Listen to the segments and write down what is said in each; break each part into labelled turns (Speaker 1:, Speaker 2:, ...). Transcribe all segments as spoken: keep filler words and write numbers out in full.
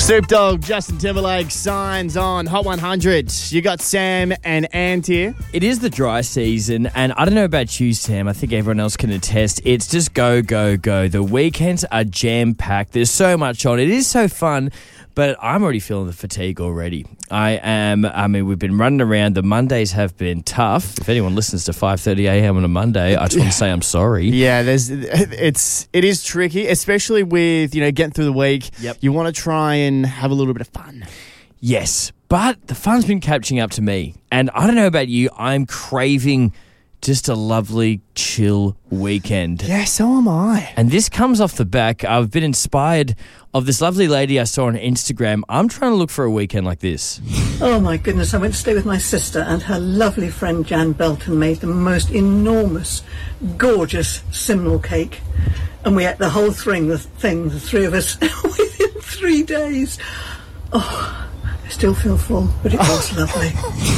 Speaker 1: Snoop Dogg, Justin Timberlake, Signs on Hot one hundred. You got Sam and Ant here.
Speaker 2: It is the dry season, and I don't know about you, Sam. I think everyone else can attest. It's just go, go, go. The weekends are jam-packed. There's so much on. It is so fun, but I'm already feeling the fatigue already. I am, I mean, we've been running around. The Mondays have been tough. If anyone listens to five thirty a.m. on a Monday, I just want to say I'm sorry.
Speaker 1: Yeah, there's, it's, it is tricky, especially with, you know, getting through the week.
Speaker 2: Yep.
Speaker 1: You want to try and have a little bit of fun.
Speaker 2: Yes, but the fun's been catching up to me. And I don't know about you, I'm craving just a lovely, chill weekend.
Speaker 1: Yeah, so am I.
Speaker 2: And this comes off the back. I've been inspired of this lovely lady I saw on Instagram. I'm trying to look for a weekend like this.
Speaker 3: Oh my goodness, I went to stay with my sister, and her lovely friend Jan Belton made the most enormous, gorgeous simnel cake. And we ate the whole thing, the thing, the three of us, within three days. Oh, I still feel full, but it was lovely.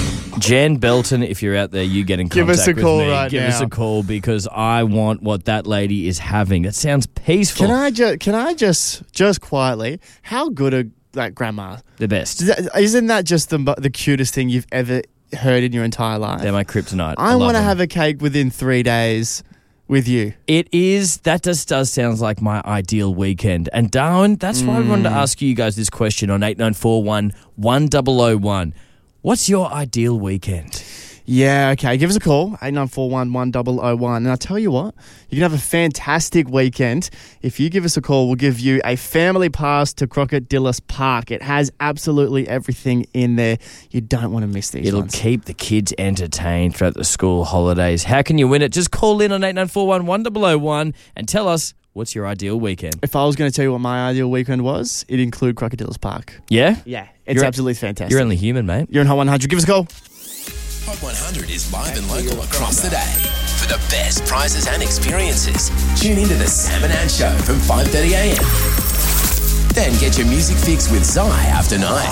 Speaker 2: Jan Belton, if you're out there, you get in
Speaker 1: Give
Speaker 2: contact
Speaker 1: us a
Speaker 2: with
Speaker 1: call
Speaker 2: me.
Speaker 1: right
Speaker 2: Give
Speaker 1: now.
Speaker 2: us a call because I want what that lady is having. That sounds peaceful.
Speaker 1: Can I just, can I just, just quietly, how good are, like, grandma?
Speaker 2: The best.
Speaker 1: Is that- Isn't that just the, the cutest thing you've ever heard in your entire life?
Speaker 2: They're my kryptonite.
Speaker 1: I,
Speaker 2: I
Speaker 1: want to
Speaker 2: love
Speaker 1: have
Speaker 2: them.
Speaker 1: a cake within three days with you.
Speaker 2: It is, that just does sound like my ideal weekend. And Darwin, that's why I wanted to ask you guys this question on eight nine four one, one zero zero one. What's your ideal weekend?
Speaker 1: Yeah, okay. Give us a call, eight nine four one, one zero zero one. And I'll tell you what, you can have a fantastic weekend. If you give us a call, we'll give you a family pass to Crocodilus Park. It has absolutely everything in there. You don't want to miss these
Speaker 2: It'll
Speaker 1: ones.
Speaker 2: keep the kids entertained throughout the school holidays. How can you win it? Just call in on eight nine four one, one zero zero one and tell us what's your ideal weekend.
Speaker 1: If I was going to tell you what my ideal weekend was, it'd include Crocodilus Park.
Speaker 2: Yeah?
Speaker 1: Yeah. It's
Speaker 2: You're-
Speaker 1: absolutely fantastic.
Speaker 2: You're only human, mate.
Speaker 1: You're in Hot one hundred. Give us a call.
Speaker 4: Hot one hundred is live and local across the day. For the best prizes and experiences, tune into the Sam and Ant Show from five thirty a.m. Then get your music fix with Zai after nine.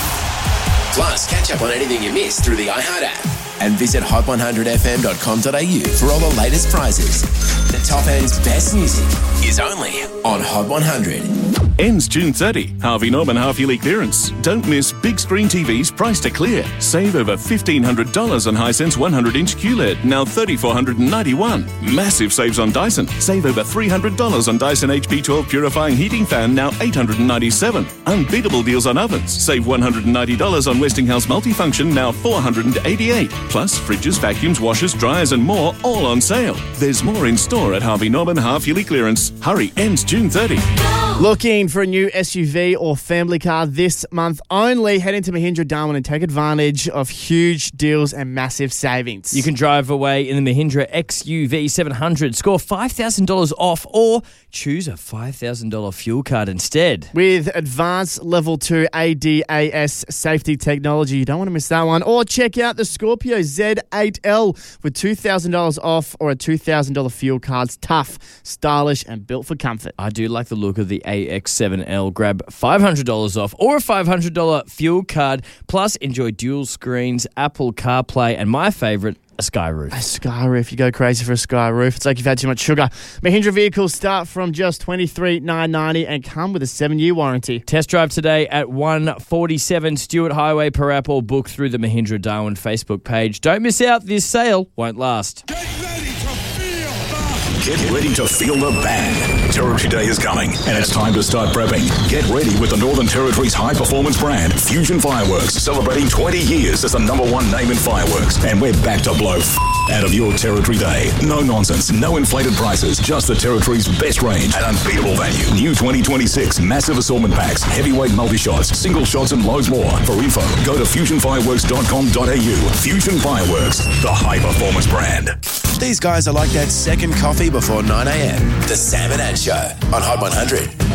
Speaker 4: Plus, catch up on anything you missed through the iHeart app. And visit hot one hundred f m dot com dot a u for all the latest prizes. The top end's best music is only on Hot one hundred.
Speaker 5: Ends June thirtieth. Harvey Norman half-yearly clearance. Don't miss big screen T Vs priced to clear. Save over fifteen hundred dollars on Hisense one hundred inch Q L E D, now three thousand four hundred ninety-one dollars. Massive saves on Dyson. Save over three hundred dollars on Dyson H P twelve purifying heating fan, now eight hundred ninety-seven dollars. Unbeatable deals on ovens. Save one hundred ninety dollars on Westinghouse multifunction, now four hundred eighty-eight dollars. Plus, fridges, vacuums, washers, dryers and more, all on sale. There's more in store at Harvey Norman half-yearly clearance. Hurry, ends June thirtieth.
Speaker 1: Looking for a new S U V or family car this month only? Head into Mahindra Darwin and take advantage of huge deals and massive savings.
Speaker 2: You can drive away in the Mahindra X U V seven hundred, score five thousand dollars off, or choose a five thousand dollars fuel card instead.
Speaker 1: With advanced level two A D A S safety technology. You don't want to miss that one. Or check out the Scorpio Z eight L with two thousand dollars off or a two thousand dollars fuel card. It's tough, stylish, and built for comfort.
Speaker 2: I do like the look of the A X seven L. Grab five hundred dollars off or a five hundred dollars fuel card. Plus, enjoy dual screens, Apple CarPlay, and my favourite, a sky roof.
Speaker 1: A sky roof. You go crazy for a sky roof. It's like you've had too much sugar. Mahindra vehicles start from just twenty-three thousand nine hundred ninety dollars and come with a seven-year warranty.
Speaker 2: Test drive today at one forty-seven Stewart Highway, Parap, or book through the Mahindra Darwin Facebook page. Don't miss out. This sale won't last.
Speaker 6: Get ready to feel the bang. Territory Day is coming, and it's time to start prepping. Get ready with the Northern Territory's high-performance brand, Fusion Fireworks, celebrating twenty years as the number one name in fireworks. And we're back to blow f- out of your Territory Day. No nonsense, no inflated prices, just the Territory's best range at unbeatable value. New twenty twenty-six massive assortment packs, heavyweight multi-shots, single shots, and loads more. For info, go to fusion fireworks dot com dot a u. Fusion Fireworks, the high-performance brand.
Speaker 4: These guys are like that second coffee before nine a.m. The Sam and Ant Show on Hot one hundred.